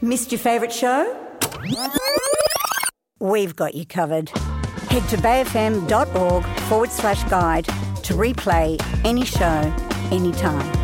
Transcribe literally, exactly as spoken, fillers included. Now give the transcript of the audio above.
Missed your favourite show? We've got you covered. Head to bayfm.org forward slash guide to replay any show, anytime.